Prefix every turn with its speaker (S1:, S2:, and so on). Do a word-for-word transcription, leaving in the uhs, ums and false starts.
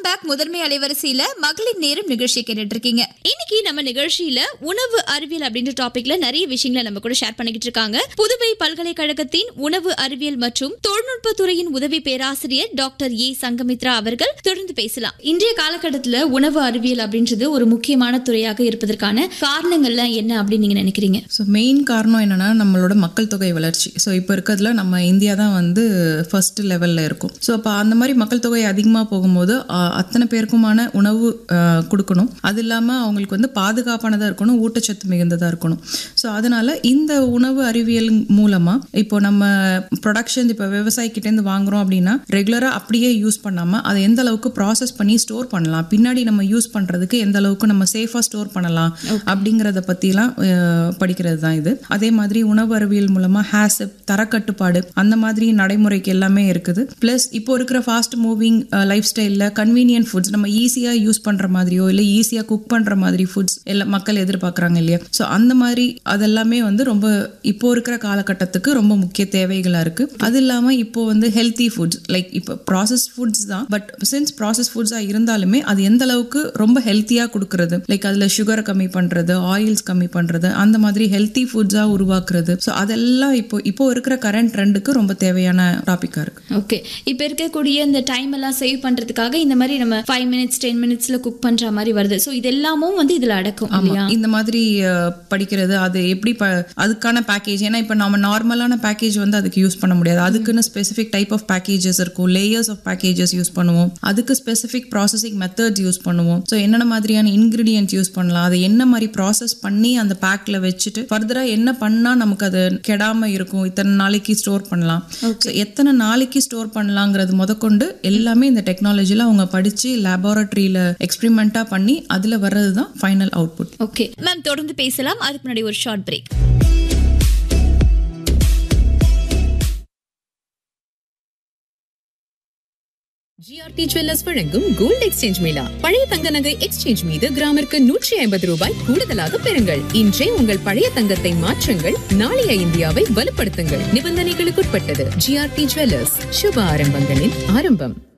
S1: Welcome back. முதன்மை அலைவரிசையில மகளிர் நேரம் நிகழ்ச்சி கேட்டுட்டு இருக்கீங்க. இன்னைக்கு நம்ம நிகழ்ச்சியில உணவு அறிவியல் அப்படின்ற டாபிக்ல நிறைய விஷயங்களை நம்ம கூட ஷேர் பண்ணிக்கிட்டு இருக்காங்க. புதுவை பல்கலைக்கழகத்தின் உணவு அறிவியல் மற்றும் தொழில்நுட்ப துறையின் உதவி பேராசிரியர் டாக்டர் ஏ சங்கமித்ரா அவர்கள். தொடர்ந்து பேசலாம். இன்றைய காலகட்டத்தில் உணவு அறிவியல் அப்படின்றது ஒரு முக்கியமான துறையாக இருப்பதற்கான காரணங்கள்லாம் என்ன அப்படின்னு நீங்க நினைக்கிறீங்க?
S2: ஸோ மெயின் காரணம் என்னன்னா நம்மளோட மக்கள் தொகை வளர்ச்சி. ஸோ இப்போ இருக்கிறதுல நம்ம இந்தியா தான் வந்து ஃபர்ஸ்ட் லெவல்ல இருக்கும். ஸோ அப்போ அந்த மாதிரி மக்கள் தொகை அதிகமாக போகும்போது அத்தனை பேருக்குமான உணவு கொடுக்கணும். அது இல்லாமல் அவங்களுக்கு வந்து பாதுகாப்பானதாக இருக்கணும், ஊட்டச்சத்து மிகுந்ததாக இருக்கணும். ஸோ அதனால இந்த உணவு அறிவியல் மூலமா இப்போ நம்ம ப்ரொடக்ஷன் இப்போ விவசாயிக்கிட்டேருந்து வாங்குறோம் அப்படின்னா ரெகுலராக அப்படியே யூஸ் பண்ணாமல் அதை எந்த அளவுக்கு ப்ராசஸ் பண்ணி ஸ்டோர் பண்ணலாம், பின்னாடி நம்ம யூஸ் பண்ணுறதுக்கு எந்த அளவுக்கு நம்ம சேஃபாக ஸ்டோர் பண்ணலாம் அப்படிங்கிறத பற்றிலாம் படிக்கிறது தான் இது. அதே மாதிரி உணவு அறிவியல் மூலமாக ஹேசப் தரக்கட்டுப்பாடு அந்த மாதிரி நடைமுறைக்கு எல்லாமே இருக்குது. ப்ளஸ் இப்போ இருக்கிற ஃபாஸ்ட் மூவிங் லைஃப் ஸ்டைலில் கன்வீனியன்ட் ஃபுட்ஸ் நம்ம ஈஸியாக யூஸ் பண்ணுற மாதிரியோ இல்லை ஈஸியாக குக் பண்ணுற மாதிரி ஃபுட்ஸ் எல்லாம் மக்கள் எதிர்பார்க்குறாங்க இல்லையா? ஸோ அந்த மாதிரி அதெல்லாமே வந்து ரொம்ப இப்போ இருக்கிற காலகட்டத்துக்கு ரொம்ப முக்கிய தேவைகளாக இருக்குது. அது இல்லாமல் இப்போ வந்து ஹெல்த்தி ஃபுட்ஸ் லைக் இப்போ ப்ராசஸ் ஃபுட்ஸ் தான், பட் சின்ஸ் ப்ராசஸ் ஃபுட்ஸாக இருந்தாலுமே அது எந்த அளவுக்கு ரொம்ப ஹெல்த்தியாக கொடுக்கறது, லைக் அதில் சுகரை கம்மி பண்ணுறது, ஆயில்ஸ் கம்மி பண்ணுறது, அந்த மாதிரி ஹெல்த்தி ஃபுட்ஸாக உருவாக்குறது. ஸோ அதெல்லாம் இப்போ இப்போ இருக்கிற கரண்ட் ட்ரெண்டுக்கு ரொம்ப தேவையான டாப்பிக்காக இருக்குது.
S1: ஓகே, இப்போ இருக்கக்கூடிய இந்த டைம் எல்லாம் சேவ் பண்ணுறதுக்காக இந்த மாதிரி நம்ம ஃபைவ் மினிட்ஸ் டென் மினிட்ஸ்ல குக் பண்ற மாதிரி வருது. ஸோ இதெல்லாமும் வந்து இதில் அடக்கும் இல்லையா?
S2: இந்த மாதிரி படிக்கிறது அது எப்படி அதுக்கான பேக்கேஜ், ஏன்னா இப்போ நம்ம நார்மலான பேக்கேஜ் வந்து அதுக்கு யூஸ் பண்ண முடியாது. அதுக்குன்னு ஸ்பெசிஃபிக் டைப் ஆஃப் பேக்கேஜஸ் இருக்கும், லேயர்ஸ் ஆஃப் பேக்கேஜஸ் யூஸ் பண்ணுவோம், அதுக்கு ஸ்பெசிஃபிக் ப்ராசஸிங் மெத்தட்ஸ் யூஸ் பண்ணுவோம். ஸோ என்னென்ன மாதிரியான இன்கிரீடியன்ட் யூஸ் பண்ணலாம், அதை என்ன மாதிரி ப்ராசஸ் பண்ணி அந்த பேக்ல வச்சுட்டு ஃபர்தரா என்ன பண்ணா நமக்கு அது கெடாம இருக்கும், இத்தனை நாளைக்கு ஸ்டோர் பண்ணலாம், எத்தனை நாளைக்கு ஸ்டோர் பண்ணலாங்கிறது முதற்கொண்டு எல்லாமே இந்த டெக்னாலஜில அவங்க படிச்சு லேபரட்டரியில எக்ஸ்பெரிமெண்டா பண்ணி அதுல வர்றது தான் ஃபைனல் அவுட்புட்.
S1: ஓகே மேம், தொடர்ந்து பேசலாம். அதுக்கு முன்னாடி ஒரு ஷார்ட் பிரேக்.
S3: ஜிஆர்டி ஜுவல்லர்ஸ் வழங்கும் கோல்ட் எக்ஸ்சேஞ்ச் மேளா. பழைய தங்க நகை எக்ஸ்சேஞ்ச் மீது கிராமிற்கு நூற்றி ஐம்பது ரூபாய் கூடுதலாக பெறுங்கள். இன்றே உங்கள் பழைய தங்கத்தை மாற்றுங்கள், நாளைய இந்தியாவை வலுப்படுத்துங்கள். நிபந்தனைகளுக்குட்பட்டது. ஜிஆர்டி ஜுவல்லர்ஸ், சுப ஆரம்பங்களின் ஆரம்பம்.